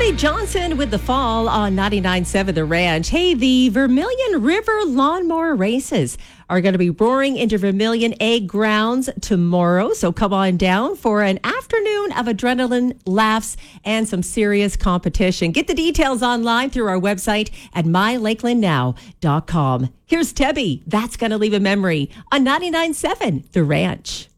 Cody Johnson with The Fall on 99.7 The Ranch. Hey, the Vermilion River Lawnmower Races are going to be roaring into Vermilion Egg Grounds tomorrow. So come on down for an afternoon of adrenaline, laughs, and some serious competition. Get the details online through our website at mylakelandnow.com. Here's Tebby. That's going to leave a memory on 99.7 The Ranch.